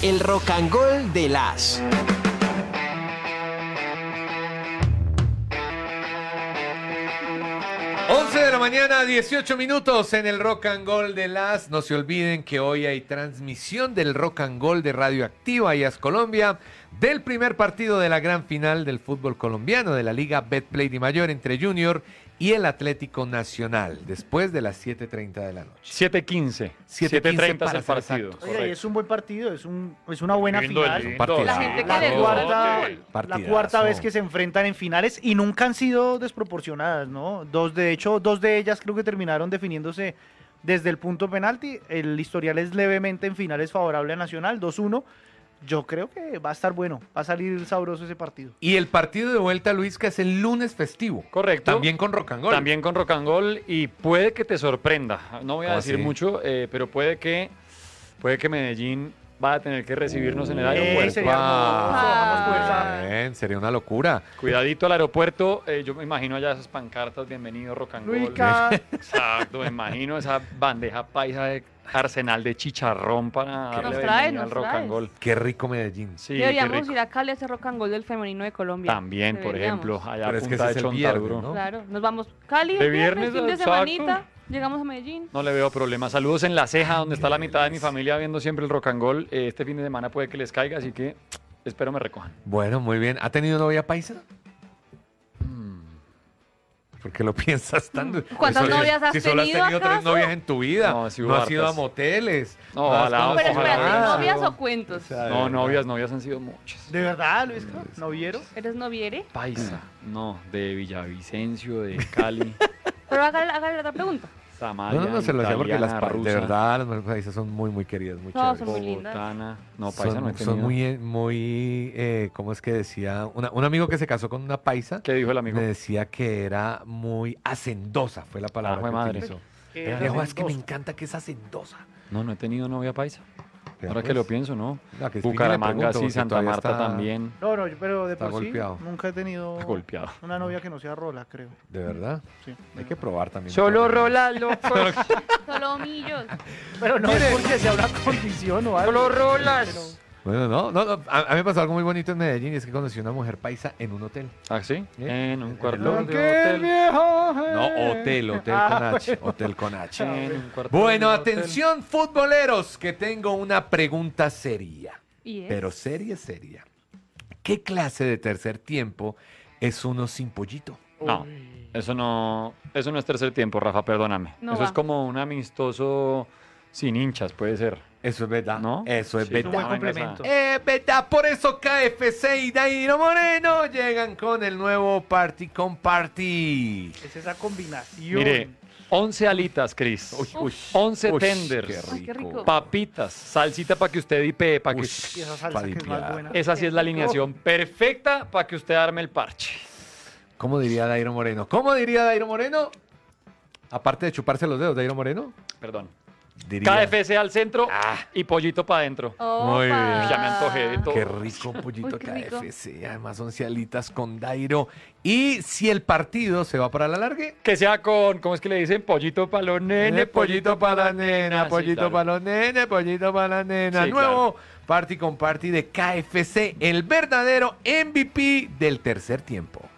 El Rock and Roll de las. De la mañana, 18 minutos en el Rock and Roll de las. No se olviden que hoy hay transmisión del Rock and Roll de Radioactiva y As Colombia del primer partido de la gran final del fútbol colombiano de la Liga Betplay Di Mayor entre Junior y el Atlético Nacional, después de las 7:30 de la noche. 7:15. 7:30 es el partido. Oye, es un buen partido, es una buena final. La gente que La cuarta vez que se enfrentan en finales y nunca han sido desproporcionadas, ¿no? Dos de ellas creo que terminaron definiéndose desde el punto penalti. El historial es levemente en finales favorable a Nacional, 2-1. Yo creo que va a estar bueno, va a salir sabroso ese partido. Y el partido de vuelta, Luis, que es el lunes festivo. Correcto. También con Rock and Roll. También con Rock and Roll y puede que te sorprenda. No voy a decir ¿sí? mucho, pero puede que Medellín va a tener que recibirnos en el aeropuerto. Sería una locura. Cuidadito al aeropuerto. Yo me imagino allá esas pancartas, bienvenido Rock and Roll. Luica. Exacto, me imagino esa bandeja paisa de arsenal de chicharrón para darle bienvenida al Rock and Roll. Qué rico Medellín. Sí, deberíamos ir a Cali a hacer Rock and Roll del femenino de Colombia. También, por ejemplo, allá pero a es que Punta ese de es el viernes, Chontaduro. ¿no? Claro, nos vamos Cali De el viernes, fin de exacto. semanita, llegamos a Medellín. No le veo problema. Saludos en La Ceja, donde está la mitad de mi familia viendo siempre el Rock and Roll. Este fin de semana puede que les caiga, así que espero me recojan. Bueno, muy bien. ¿Ha tenido novia paisa? ¿Por qué lo piensas tanto? ¿Cuántas novias has Si solo has tenido, tenido 3 acaso? novias en tu vida, No, sí hubo no has ido a hartas. moteles. No, has ojalá, conocido Pero espérate, nada. ¿novias o cuentos? O sea, de No, verdad. novias han sido muchas. ¿De verdad, Luis? ¿No vieron? ¿Eres noviere? Paisa, no, de Villavicencio, de Cali, Pero hágale otra pregunta. Samaria, No, se lo decía porque las italiana, de rusa, verdad, las mujeres paisas son muy, muy queridas, muy No, chéveres. son muy lindas. bogotana. No, paisa no he Son tenido. muy, ¿cómo es que decía? Un amigo que se casó con una paisa ¿Qué dijo el amigo? me decía que era muy hacendosa, fue la palabra jue que madre. utilizó. ¿Qué Me es dijo, es que me hacendosa? encanta que es hacendosa. No he tenido novia paisa. Vea, Ahora pues. que lo pienso, ¿no? No, que Bucaramanga le pregunto, sí, porque Santa todavía Marta está también. No, pero de Está por sí golpeado. nunca he tenido Golpeado. una novia que no sea rola, creo. ¿De verdad? Sí. Hay que probar también. Solo rolas, loco. Solo millos. Pero no es porque sea una condición o algo. Solo rolas. Bueno, no. A mí me pasó algo muy bonito en Medellín y es que conocí a una mujer paisa en un hotel. ¿Ah, sí? En un cuarto Pero de ¡Qué hotel. viejo! No, hotel con H. Hotel con H. En un cuarto Bueno, de hotel. atención futboleros, que tengo una pregunta seria. ¿Y es? Pero seria. ¿Qué clase de tercer tiempo es uno sin pollito? No, eso no es tercer tiempo, Rafa, perdóname. No Eso va. es como un amistoso sin hinchas, puede ser. Eso es verdad. ¿No? Eso es Sí, Es un buen verdad. complemento. Verdad, por eso KFC y Dairo Moreno llegan con el nuevo Party con Party. Es esa combinación. Mire, 11 alitas, Cris. 11 tenders. Ay, qué rico. Papitas, salsita para que usted dipe, para que... Y esa salsa que es más buena. Esa sí es la alineación perfecta para que usted arme el parche. ¿Cómo diría Dairo Moreno? Aparte de chuparse los dedos, Dairo Moreno. Perdón. Diría, KFC al centro y pollito para adentro. Muy bien. Ya me antojé de todo. Qué rico un pollito Uy, qué rico. KFC. Además son cialitas con Dairo. Y si el partido se va para la largue, Que sea con, ¿cómo es que le dicen? Pollito para los nenes, pollito para la nena, Sí, pollito claro. para los nenes, pollito para la nena. Sí, Nuevo Party con Party de KFC, el verdadero MVP del tercer tiempo.